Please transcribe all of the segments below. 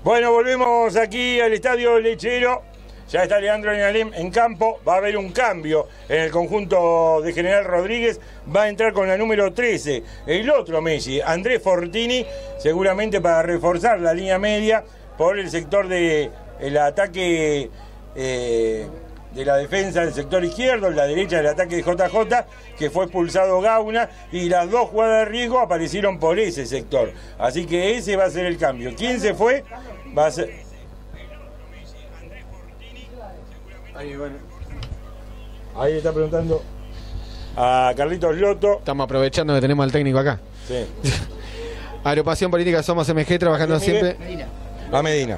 Bueno, volvemos aquí al Estadio Lechero. Ya está Leandro Alem en campo. Va a haber un cambio en el conjunto de General Rodríguez. Va a entrar con la número 13. El otro Messi, Andrés Fortini, seguramente para reforzar la línea media por el sector del ataque de la defensa del sector izquierdo, en la derecha del ataque de JJ, que fue expulsado Gauna, y las dos jugadas de riesgo aparecieron por ese sector. Así que ese va a ser el cambio. ¿Quién se fue? Va a ser... Ahí está preguntando a Carlitos Loto. Estamos aprovechando que tenemos al técnico acá. Sí. Agrupación Política Somos MG, trabajando siempre. A Medina.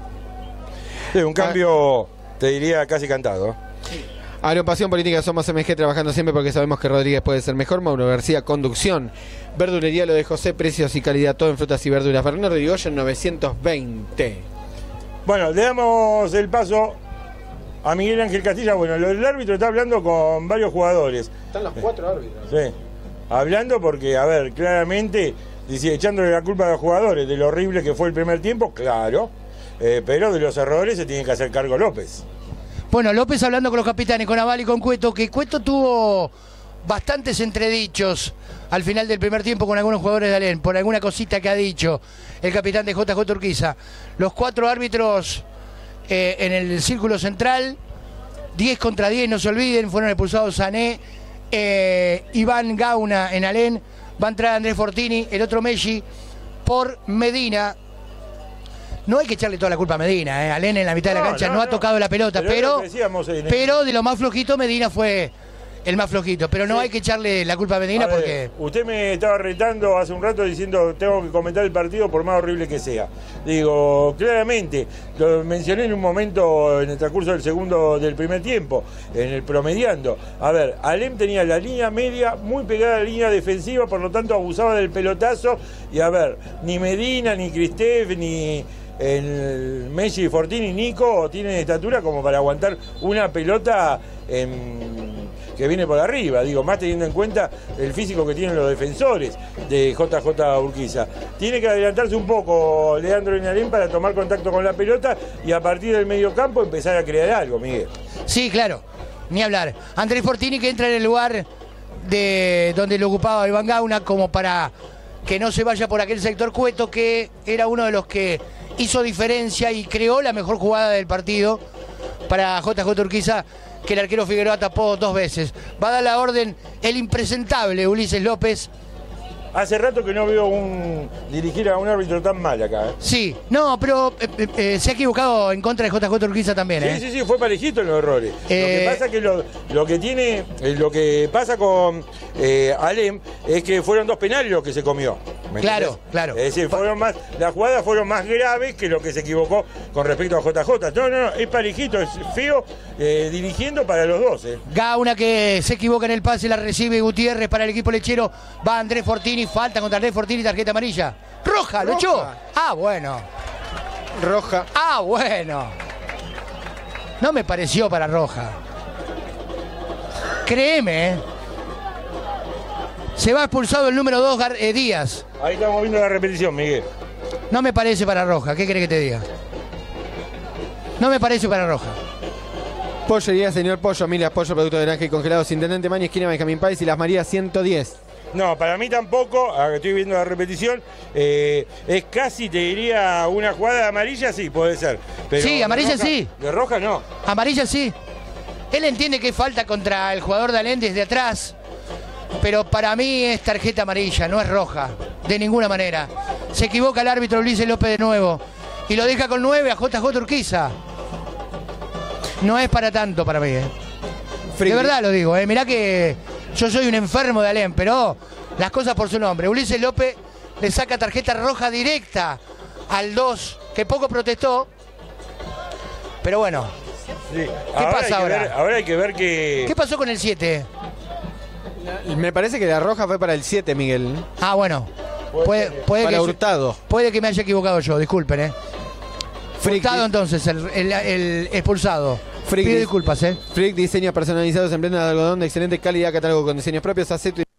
Sí, un cambio, te diría, casi cantado. Agrupación Política Somos MG, trabajando siempre porque sabemos que Rodríguez puede ser mejor. Mauro García, conducción. Verdulería Lo de José, precios y calidad, todo en frutas y verduras. Bernardo Irigoyen, 920. Bueno, le damos el paso a Miguel Ángel Castilla. Bueno, el árbitro está hablando con varios jugadores. Están los 4 árbitros. Sí. Hablando porque, a ver, claramente, dice, echándole la culpa a los jugadores de lo horrible que fue el primer tiempo, claro. Pero de los errores se tiene que hacer cargo López. Bueno, López hablando con los capitanes, con Aval y con Cueto, que Cueto tuvo bastantes entredichos al final del primer tiempo con algunos jugadores de Alem, por alguna cosita que ha dicho el capitán de JJ Urquiza. Los 4 árbitros en el círculo central, 10 contra 10, no se olviden, fueron expulsados Sané, Iván Gauna en Alem, va a entrar Andrés Fortini, el otro Messi, por Medina. No hay que echarle toda la culpa a Medina, Alem en la mitad de la cancha no ha tocado la pelota, pero de lo más flojito Medina fue el más flojito, pero no hay que echarle la culpa a Medina porque... Usted me estaba retando hace un rato diciendo tengo que comentar el partido por más horrible que sea. Digo, claramente, lo mencioné en un momento en el transcurso del primer tiempo, en el promediando. A ver, Alem tenía la línea media muy pegada a la línea defensiva, por lo tanto abusaba del pelotazo, y a ver, ni Medina, ni Cristef, ni... el Messi, Fortini, Nico tienen estatura como para aguantar una pelota que viene por arriba, digo, más teniendo en cuenta el físico que tienen los defensores de JJ Urquiza. Tiene que adelantarse un poco Leandro Alem para tomar contacto con la pelota y a partir del medio campo empezar a crear algo, Miguel. Sí, claro, ni hablar. Andrés Fortini, que entra en el lugar de donde lo ocupaba Iván Gauna, como para que no se vaya por aquel sector Cueto, que era uno de los que hizo diferencia y creó la mejor jugada del partido para JJ Urquiza, que el arquero Figueroa tapó 2 veces. Va a dar la orden el impresentable Ulises López. Hace rato que no veo dirigir a un árbitro tan mal acá. Sí, no, pero se ha equivocado en contra de JJ Urquiza también. Sí, fue parejito en los errores. Lo que pasa que lo que pasa con Alem es que fueron 2 penales los que se comió. Claro. Es decir, las jugadas fueron más graves que lo que se equivocó con respecto a JJ. No, es parejito, es feo dirigiendo para los dos. Gauna, que se equivoca en el pase, la recibe Gutiérrez para el equipo lechero. Va Andrés Fortini, falta contra Andrés Fortini, tarjeta amarilla. Roja, lo echó. Ah, bueno. Roja. Ah, bueno. No me pareció para roja. Créeme, Se va expulsado el número 2, Díaz. Ahí estamos viendo la repetición, Miguel. No me parece para roja, ¿qué querés que te diga? No me parece para roja. Pollería, señor Pollo, miles pollo, producto de granja y congelados, Intendente Maña, esquina Benjamín Páez y Las Marías 110. No, para mí tampoco, ahora que estoy viendo la repetición, es casi, te diría, una jugada amarilla, sí, puede ser. Pero sí, amarilla roja, sí. De roja no. Amarilla sí. Él entiende que falta contra el jugador de Alem desde atrás, pero para mí es tarjeta amarilla, no es roja, de ninguna manera. Se equivoca el árbitro Ulises López de nuevo y lo deja con 9 a JJ Urquiza. No es para tanto para mí, De verdad lo digo, mirá que yo soy un enfermo de Alem, pero las cosas por su nombre. Ulises López le saca tarjeta roja directa al 2, que poco protestó, pero bueno. Sí. ¿Qué pasa ahora? Ahora hay que ver que... ¿Qué pasó con el 7? Me parece que la roja fue para el 7, Miguel. Ah, bueno. Puede para que Hurtado. Puede que me haya equivocado yo, disculpen, Hurtado entonces, el expulsado. Frick, pido disculpas, Frick, diseños personalizados en prendas de algodón de excelente calidad, catálogo con diseños propios, acepto y...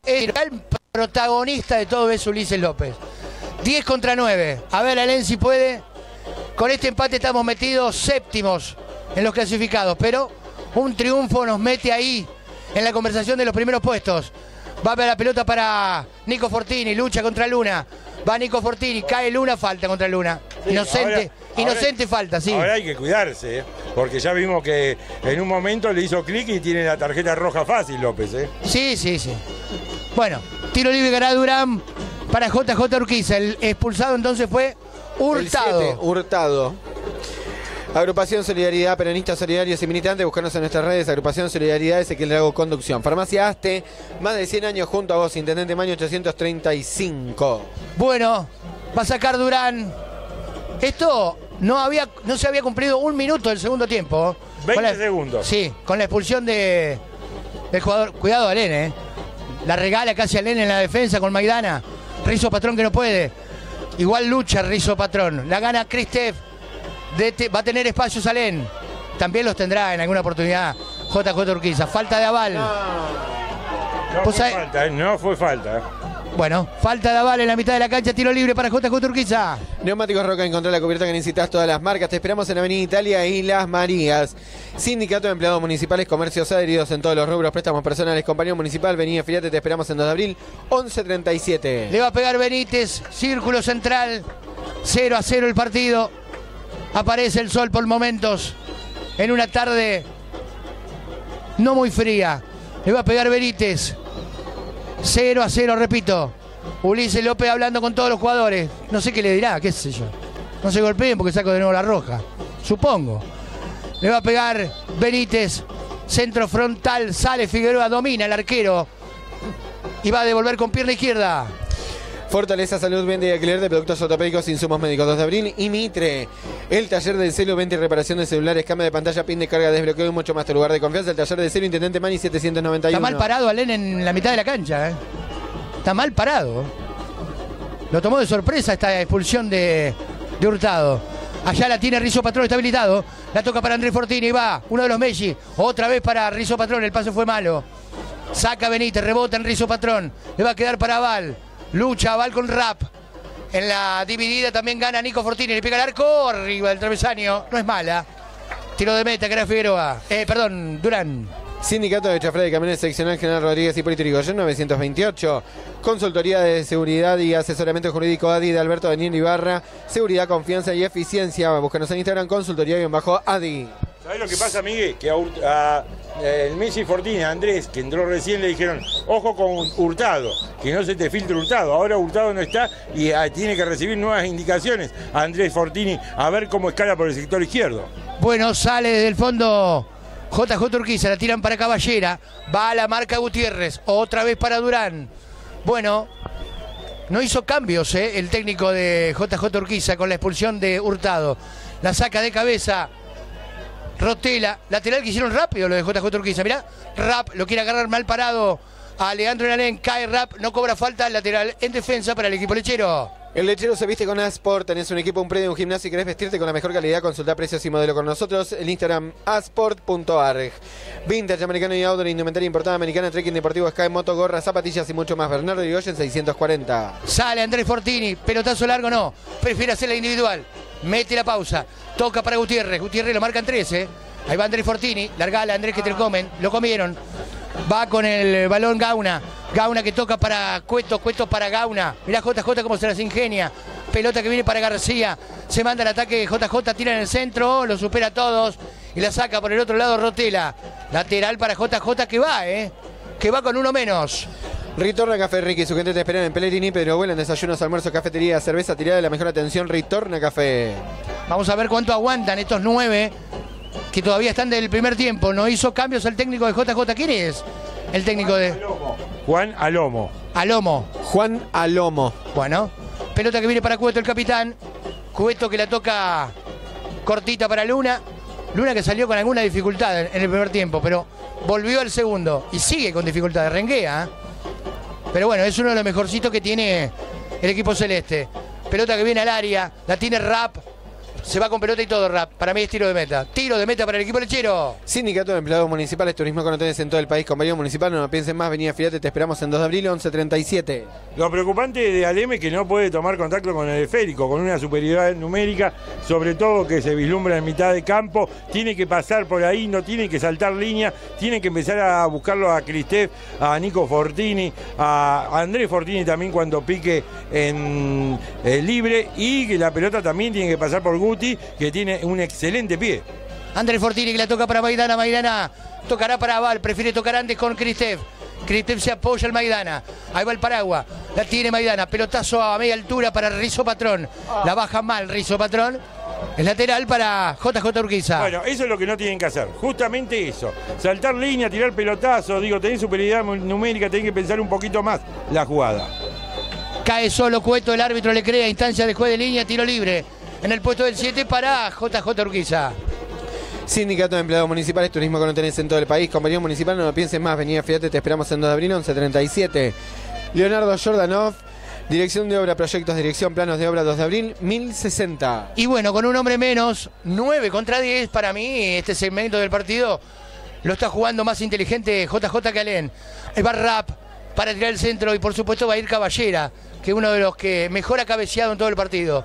el protagonista de todo es Ulises López. 10 contra 9. A ver, Alén, si puede. Con este empate estamos metidos séptimos en los clasificados, pero un triunfo nos mete ahí en la conversación de los primeros puestos. Va a ver la pelota para Nico Fortini, lucha contra Luna. Va Nico Fortini, cae Luna, falta contra Luna. Sí, inocente falta, sí. Ahora hay que cuidarse, porque ya vimos que en un momento le hizo clic y tiene la tarjeta roja fácil López. Sí. Bueno, tiro libre ganado Durán para JJ Urquiza. El expulsado entonces fue Hurtado. El 7, Hurtado. Agrupación Solidaridad, Peronistas Solidarios y Militantes, buscarnos en nuestras redes, Agrupación Solidaridad, Ezequiel Drago Conducción. Farmacia Aste, más de 100 años junto a vos, Intendente Maño 835. Bueno, va a sacar Durán. Esto no se había cumplido un minuto del segundo tiempo. 20 segundos. Sí, con la expulsión del jugador. Cuidado, Alén, La regala casi Alén en la defensa con Maidana. Rizo Patrón que no puede. Igual lucha Rizo Patrón. La gana Cristef. Va a tener espacios Alén. También los tendrá en alguna oportunidad JJ Urquiza. Falta de Aval. No fue falta. Bueno, falta de Aval en la mitad de la cancha. Tiro libre para JJ Urquiza. Neumáticos Roca, encontrá la cubierta que necesitas, todas las marcas. Te esperamos en Avenida Italia y Las Marías. Sindicato de Empleados Municipales, comercios adheridos en todos los rubros, préstamos personales, compañía municipal. Vení, afiliate, te esperamos en 2 de abril, 11:37. Le va a pegar Benítez, círculo central. 0-0 el partido. Aparece el sol por momentos en una tarde no muy fría. Le va a pegar Benítez. 0-0, repito. Ulises López hablando con todos los jugadores. No sé qué le dirá, qué sé yo. No se golpeen porque saco de nuevo la roja. Supongo. Le va a pegar Benítez. Centro frontal, sale Figueroa, domina el arquero. Y va a devolver con pierna izquierda. Fortaleza Salud, venta y alquiler de productos ortopédicos, insumos médicos 2 de abril y Mitre. El taller del celu, venta y reparación de celulares, cambio de pantalla, pin de carga, desbloqueo y mucho más. Tu lugar de confianza, el taller del celu, Intendente Mani 791. Está mal parado Alén en la mitad de la cancha. Está mal parado. Lo tomó de sorpresa esta expulsión de Hurtado. Allá la tiene Rizo Patrón, está habilitado. La toca para Andrés Fortini, va. Uno de los Messi. Otra vez para Rizo Patrón, el pase fue malo. Saca Benítez, rebota en Rizo Patrón. Le va a quedar para Aval. Lucha Aval con Rap. En la dividida también gana Nico Fortini. Le pega el arco arriba del travesaño. No es mala. Tiro de meta que era Figueroa. Durán. Sindicato de Chafra de Camiones Seccional General Rodríguez y Hipólito Yrigoyen 928. Consultoría de Seguridad y Asesoramiento Jurídico ADI de Alberto Daniel Ibarra. Seguridad, confianza y eficiencia. Búscanos en Instagram, consultoría-ADI. ¿Sabés lo que pasa, Miguel? Que el Messi Fortini, Andrés, que entró recién, le dijeron, ojo con Hurtado, que no se te filtre Hurtado. Ahora Hurtado no está y tiene que recibir nuevas indicaciones a Andrés Fortini a ver cómo escala por el sector izquierdo. Bueno, sale desde el fondo JJ Urquiza, la tiran para Caballera, va a la marca Gutiérrez, otra vez para Durán. Bueno, no hizo cambios el técnico de JJ Urquiza con la expulsión de Hurtado. La saca de cabeza Rotela, lateral que hicieron rápido lo de JJ Urquiza. Mirá, Rap lo quiere agarrar mal parado a Leandro Enalén, cae Rap, no cobra falta, lateral en defensa para el equipo lechero. El lechero se viste con Asport, tenés un equipo, un predio, un gimnasio y querés vestirte con la mejor calidad, consulta precios y modelo con nosotros. El Instagram asport.arg. Vintage americano y outdoor, indumentaria importada americana, trekking deportivo, Sky, moto, gorras, zapatillas y mucho más. Bernardo Yrigoyen 640. Sale Andrés Fortini, pelotazo largo no, prefiere hacer la individual. Mete la pausa, toca para Gutiérrez, Gutiérrez lo marcan 13. Ahí va Andrés Fortini, largala Andrés que te lo comen, lo comieron. Va con el balón Gauna. Gauna que toca para Cueto, Cueto para Gauna. Mirá JJ cómo se las ingenia. Pelota que viene para García. Se manda el ataque JJ, tira en el centro, lo supera a todos. Y la saca por el otro lado Rotela. Lateral para JJ que va, que va con uno menos. Ritorna Café Ricky, su gente te esperan en Pellegrini, Pedro Abuela, en desayunos, almuerzos, cafetería, cerveza, tirada de la mejor atención. Ritorna Café. Vamos a ver cuánto aguantan estos 9 que todavía están del primer tiempo. No hizo cambios el técnico de JJ. ¿Quién es el técnico de...? Juan Alomo. Alomo. Juan Alomo. Bueno, pelota que viene para Cueto, el capitán. Cueto que la toca cortita para Luna. Luna que salió con alguna dificultad en el primer tiempo, pero volvió al segundo y sigue con dificultades. Renguea. Pero bueno, es uno de los mejorcitos que tiene el equipo celeste. Pelota que viene al área, la tiene Rap. se va con pelota y todo Rap. Para mí es tiro de meta. Tiro de meta para el equipo lechero. Sindicato de Empleados Municipales, Turismo con hoteles en todo el país, Compañía Municipal, no piensen más, venía Fíjate, te esperamos en 2 de abril, 11:37. Lo preocupante de Alem es que no puede tomar contacto con el esférico, con una superioridad numérica, sobre todo que se vislumbra en mitad de campo, tiene que pasar por ahí, no tiene que saltar línea, tiene que empezar a buscarlo a Cristef, a Nico Fortini, a Andrés Fortini también cuando pique en libre, y que la pelota también tiene que pasar por Guti, que tiene un excelente pie. Andrés Fortini que la toca para Maidana. Maidana tocará para Aval, prefiere tocar antes con Cristef. Cristef se apoya al Maidana. Ahí va el paraguas. La tiene Maidana. Pelotazo a media altura para Rizo Patrón. La baja mal Rizo Patrón. El lateral para JJ Urquiza. Bueno, eso es lo que no tienen que hacer. Justamente eso. Saltar línea, tirar pelotazo. Digo, tenés superioridad numérica, tenés que pensar un poquito más la jugada. Cae solo Cueto, el árbitro le crea instancia de juez de línea, tiro libre. En el puesto del 7 para JJ Urquiza. Sindicato de Empleados Municipales, Turismo con hoteles en todo el país, Compañía Municipal, no lo pienses más, venía Fíjate, te esperamos en 2 de abril, 11:37. Leonardo Jordanov, Dirección de Obra, Proyectos, Dirección, Planos de Obra, 2 de abril, 1060. Y bueno, con un hombre menos, 9 contra 10, para mí, este segmento del partido lo está jugando más inteligente JJ que Alén. Va Rap para tirar el centro y por supuesto va a ir Caballera, que es uno de los que mejor ha cabeceado en todo el partido.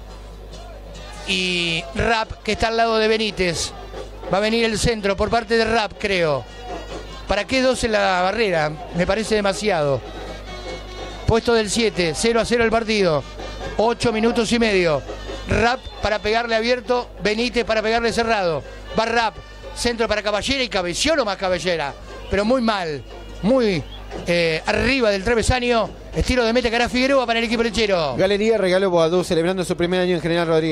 Y Rap, que está al lado de Benítez. Va a venir el centro por parte de Rap, creo. ¿Para qué 2 en la barrera? Me parece demasiado. Puesto del 7, 0-0 el partido. 8 minutos y medio. Rap para pegarle abierto, Benítez para pegarle cerrado. Va Rap, centro para Caballera y cabeció nomás Caballera. Pero muy mal, muy arriba del travesaño. Estilo de meta que hará Figueroa para el equipo lechero. Galería Regalo Boadú, celebrando su primer año en General Rodríguez.